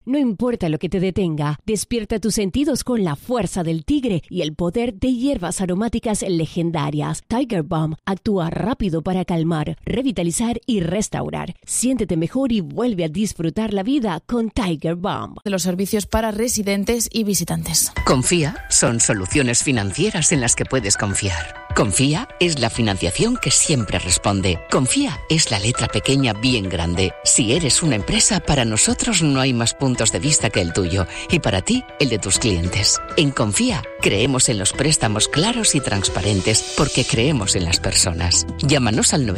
No importa lo que te detenga, despierta tus sentidos con la fuerza del tigre y el poder de hierbas aromáticas legendarias. Tiger Balm actúa rápido para calmar, revitalizar y restaurar. Siéntete mejor y vuelve a disfrutar la vida con Tiger Balm. De los servicios para residentes y visitantes. Confía son soluciones financieras en las que puedes confiar. Confía es la financiación que siempre responde. Confía es la letra pequeña bien grande. Si eres una empresa, para nosotros no hay más puntos de vista que el tuyo y para ti, el de tus clientes. En Confía, creemos en los préstamos claros y transparentes porque creemos en las personas. Llámanos al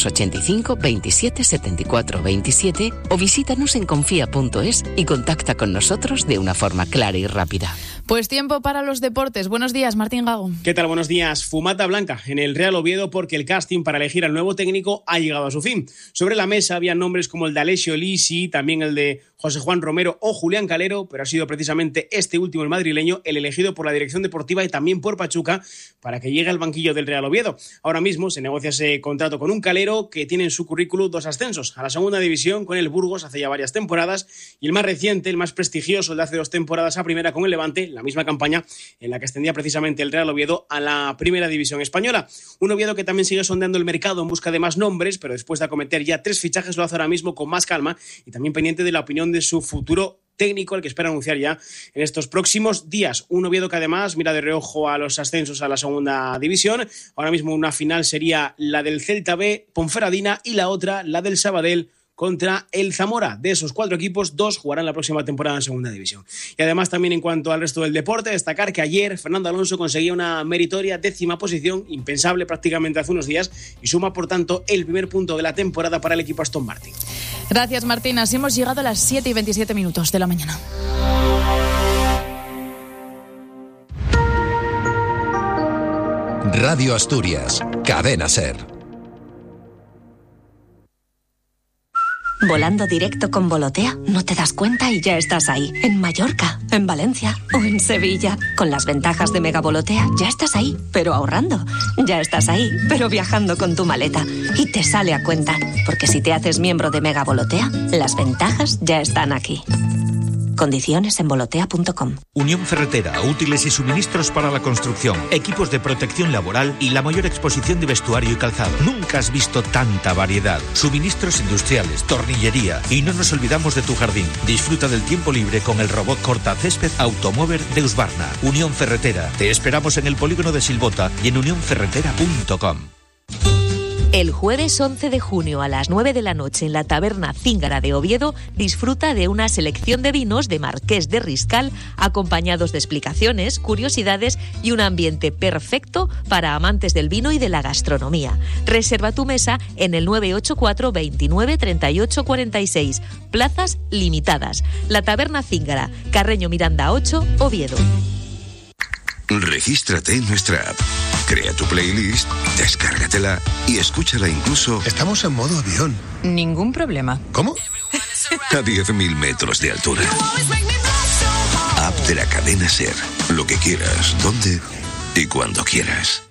985 27 74 27 o visítanos en confía.es y contacta con nosotros de una forma clara y rápida. Pues tiempo para los deportes. Buenos días, Martín Gago. ¿Qué tal? Buenos días. Fumata blanca en el Real Oviedo porque el casting para elegir al nuevo técnico ha llegado a su fin. Sobre la mesa había nombres como el de Alessio Lisi, también el de José Juan Romero o Julián Calero, pero ha sido precisamente este último, el madrileño, el elegido por la dirección deportiva y también por Pachuca para que llegue al banquillo del Real Oviedo. Ahora mismo se negocia ese contrato con un Calero que tiene en su currículum 2 ascensos a la segunda división con el Burgos hace ya varias temporadas y el más reciente, el más prestigioso, el de hace 2 temporadas a primera con el Levante, la misma campaña en la que ascendía precisamente el Real Oviedo a la primera división española. Un Oviedo que también sigue sondeando el mercado en busca de más nombres, pero después de acometer ya 3 fichajes lo hace ahora mismo con más calma y también pendiente de la opinión de su futuro técnico, el que espera anunciar ya en estos próximos días. Un Oviedo que además mira de reojo a los ascensos a la segunda división. Ahora mismo una final sería la del Celta B, Ponferradina, y la otra, la del Sabadell, contra el Zamora. De esos 4 equipos, 2 jugarán la próxima temporada en segunda división. Y además también en cuanto al resto del deporte, destacar que ayer Fernando Alonso conseguía una meritoria 10ª posición, impensable prácticamente hace unos días, y suma por tanto el primer punto de la temporada para el equipo Aston Martin. Gracias, Martín. Así hemos llegado a las 7:27 de la mañana. Radio Asturias, Cadena SER. Volando directo con Volotea, no te das cuenta y ya estás ahí. En Mallorca, en Valencia o en Sevilla. Con las ventajas de Mega Volotea, ya estás ahí, pero ahorrando. Ya estás ahí, pero viajando con tu maleta. Y te sale a cuenta, porque si te haces miembro de Mega Volotea, las ventajas ya están aquí. Condiciones en volotea.com. Unión Ferretera, útiles y suministros para la construcción, equipos de protección laboral y la mayor exposición de vestuario y calzado. Nunca has visto tanta variedad. Suministros industriales, tornillería y no nos olvidamos de tu jardín. Disfruta del tiempo libre con el robot cortacésped Automover de Husqvarna. Unión Ferretera. Te esperamos en el polígono de Silvota y en unionferretera.com. El jueves 11 de junio a las 9 de la noche en la Taberna Zíngara de Oviedo disfruta de una selección de vinos de Marqués de Riscal acompañados de explicaciones, curiosidades y un ambiente perfecto para amantes del vino y de la gastronomía. Reserva tu mesa en el 984 29 38 46. Plazas limitadas. La Taberna Zíngara, Carreño Miranda 8, Oviedo. Regístrate en nuestra app. Crea tu playlist, descárgatela y escúchala incluso... Estamos en modo avión. Ningún problema. ¿Cómo? A 10.000 metros de altura. App de la cadena SER. Lo que quieras, donde y cuando quieras.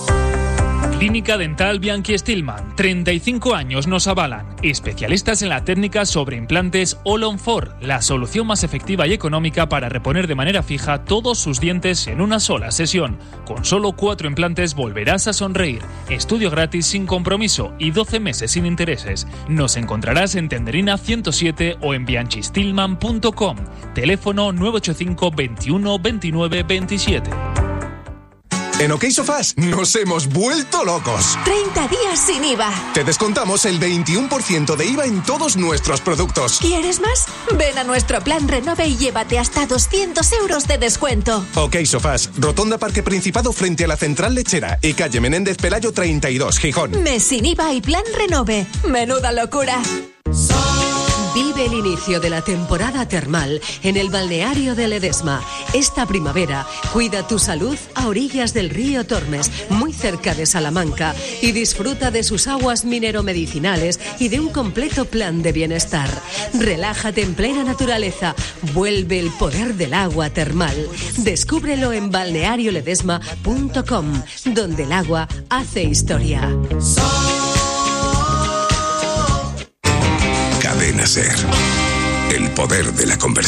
Clínica Dental Bianchi Stillman, 35 años nos avalan. Especialistas en la técnica sobre implantes All-on-4, la solución más efectiva y económica para reponer de manera fija todos sus dientes en una sola sesión. Con solo 4 implantes volverás a sonreír. Estudio gratis sin compromiso y 12 meses sin intereses. Nos encontrarás en Tenderina 107 o en bianchistillman.com. Teléfono 985 21 29 27. En OK Sofás nos hemos vuelto locos. 30 días sin IVA. Te descontamos el 21% de IVA en todos nuestros productos. ¿Quieres más? Ven a nuestro plan Renove y llévate hasta 200 euros de descuento. OK Sofás, Rotonda Parque Principado frente a la Central Lechera y calle Menéndez Pelayo 32, Gijón. Mes sin IVA y plan Renove. Menuda locura. Vive el inicio de la temporada termal en el balneario de Ledesma. Esta primavera, cuida tu salud a orillas del río Tormes, muy cerca de Salamanca, y disfruta de sus aguas mineromedicinales y de un completo plan de bienestar. Relájate en plena naturaleza. Vuelve el poder del agua termal. Descúbrelo en balnearioledesma.com, donde el agua hace historia. Cadena SER. El poder de la conversación.